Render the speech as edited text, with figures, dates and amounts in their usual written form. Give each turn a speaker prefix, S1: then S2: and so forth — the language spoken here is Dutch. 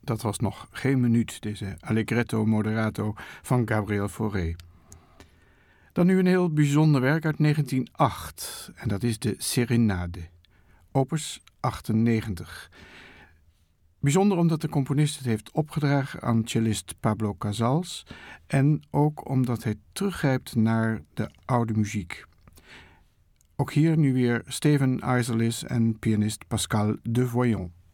S1: Dat was nog geen minuut, deze Allegretto moderato van Gabriel Fauré. Dan nu een heel bijzonder werk uit 1908, en dat is de Serenade, opus 98. Bijzonder omdat de componist het heeft opgedragen aan cellist Pablo Casals en ook omdat hij teruggrijpt naar de oude muziek. Ook hier nu weer Steven Isserlis en pianist Pascal Devoyant.